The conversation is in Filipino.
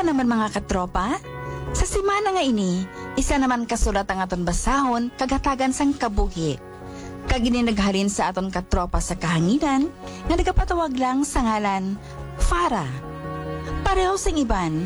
naman mga katropa? Sa simana nga ini, isa naman kasulat ang aton basahon kagatagan sang kabuhi. Kagini naghalin sa aton katropa sa kahanginan nga nagapatawag lang sa ngalan Farah. Pareho sing iban,